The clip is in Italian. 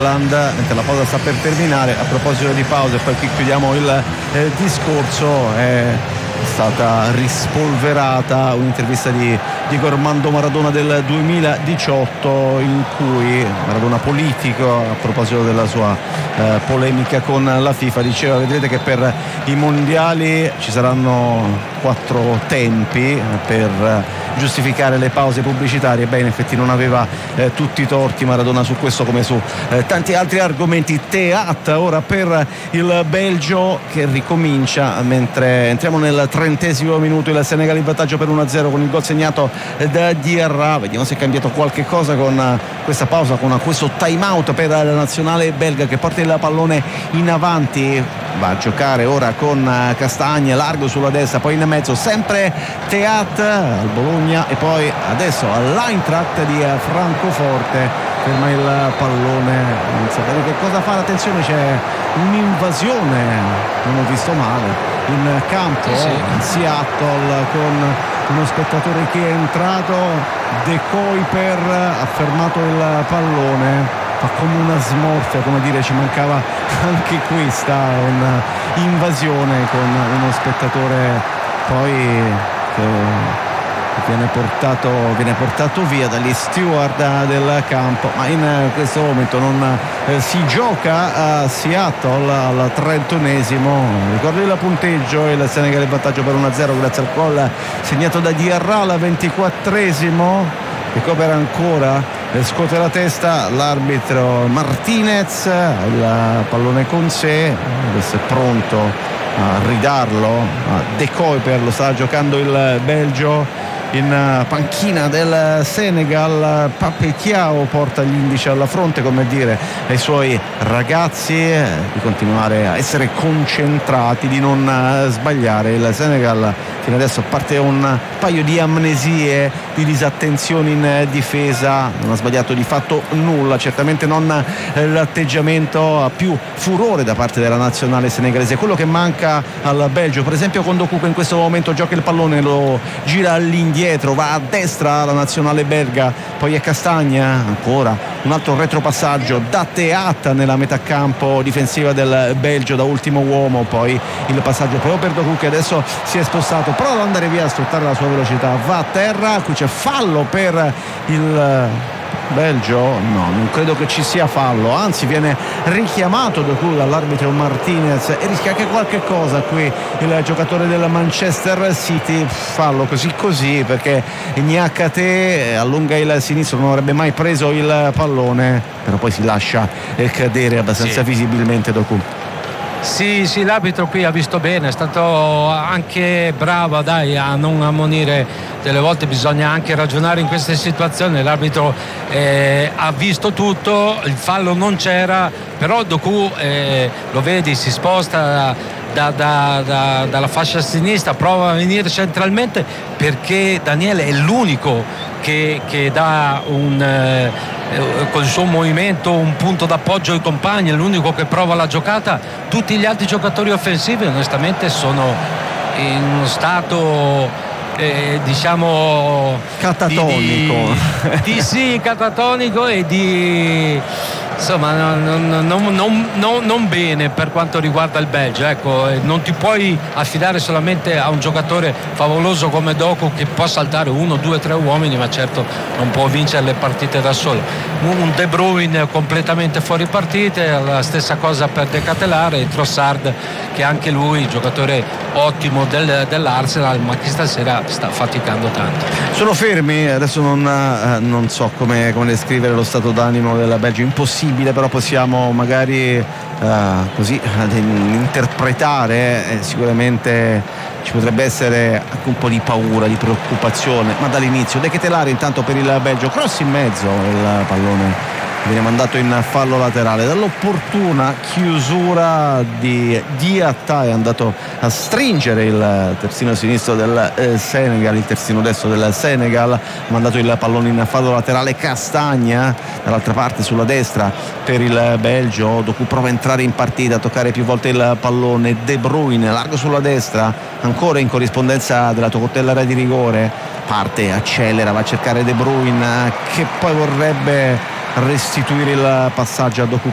mentre la pausa sta per terminare. A proposito di pause, poi qui chiudiamo il discorso, è stata rispolverata un'intervista di Diego Armando Maradona del 2018 in cui Maradona, politico, a proposito della sua polemica con la FIFA, diceva: vedrete che per i mondiali ci saranno 4 tempi per giustificare le pause pubblicitarie. Beh, in effetti non aveva tutti i torti Maradona su questo come su tanti altri argomenti. Teat ora per il Belgio che ricomincia mentre entriamo nel 30° minuto. Il Senegal in vantaggio per 1-0 con il gol segnato da Diarra. Vediamo se è cambiato qualche cosa con questa pausa, con questo time out per la nazionale belga che porta il pallone in avanti. Va a giocare ora con Castagna, largo sulla destra, poi in mezzo sempre Teat al Bologna e poi adesso all'Eintracht di Francoforte. Ferma il pallone, non sapete che cosa fare. Attenzione, c'è un'invasione, non ho visto male, in campo in Seattle, con uno spettatore che è entrato. De Kuiper ha fermato il pallone, fa come una smorfia, come dire, ci mancava anche questa, un'invasione con uno spettatore poi che viene portato via dagli steward del campo. Ma in questo momento non si gioca a Seattle al 31esimo. Ricordo il punteggio: il Senegal in vantaggio per 1-0 grazie al gol segnato da Diarra al 24esimo. Recupera ancora, scuote la testa l'arbitro Martinez, il pallone con sé, adesso è pronto a ridarlo a De Kuiper. Lo sta giocando il Belgio. In panchina del Senegal Pape Thiaw porta gli indici alla fronte, come dire ai suoi ragazzi di continuare a essere concentrati, di non sbagliare. Il Senegal fino adesso, a parte un paio di amnesie, di disattenzioni in difesa, non ha sbagliato di fatto nulla. Certamente non l'atteggiamento a più furore da parte della nazionale senegalese, quello che manca al Belgio. Per esempio con Doku, che in questo momento gioca il pallone, lo gira all'indietro, va a destra la nazionale belga, poi è Castagna, ancora un altro retropassaggio da Teat nella metà campo difensiva del Belgio, da ultimo uomo, poi il passaggio però per Doku, che adesso si è spostato, prova ad andare via a sfruttare la sua velocità, va a terra. Qui c'è fallo per il Belgio? No, non credo che ci sia fallo, anzi viene richiamato Doku dall'arbitro Martinez e rischia anche qualche cosa qui il giocatore del Manchester City. Fallo così perché Niakate allunga il sinistro, non avrebbe mai preso il pallone, però poi si lascia cadere abbastanza visibilmente Doku. Sì, l'arbitro qui ha visto bene, è stato anche bravo a non ammonire. Delle volte bisogna anche ragionare in queste situazioni. L'arbitro ha visto tutto, il fallo non c'era, però Doku lo vedi, si sposta dalla fascia sinistra, prova a venire centralmente perché Daniele è l'unico che dà col suo movimento un punto d'appoggio ai compagni, è l'unico che prova la giocata. Tutti gli altri giocatori offensivi onestamente sono in uno stato diciamo catatonico, catatonico e di insomma non bene per quanto riguarda il Belgio. Ecco, non ti puoi affidare solamente a un giocatore favoloso come Doku che può saltare 1, 2, 3 uomini, ma certo non può vincere le partite da solo. Un De Bruyne completamente fuori partite, la stessa cosa per De Ketelaere, e Trossard che anche lui giocatore ottimo dell'Arsenal, ma che stasera sta faticando tanto. Sono fermi, adesso non so come descrivere lo stato d'animo della Belgio, impossibile, però possiamo magari così interpretare. Sicuramente ci potrebbe essere anche un po' di paura, di preoccupazione, ma dall'inizio De Ketelaere intanto per il Belgio, cross in mezzo, il pallone viene mandato in fallo laterale. Dall'opportuna chiusura di Diatta è andato a stringere il terzino sinistro del Senegal, il terzino destro del Senegal, ha mandato il pallone in fallo laterale. Castagna dall'altra parte sulla destra per il Belgio. Doku prova a entrare in partita, a toccare più volte il pallone. De Bruyne largo sulla destra, ancora in corrispondenza della Tocotella di rigore, parte, accelera, va a cercare De Bruyne che poi vorrebbe restituire il passaggio a Doku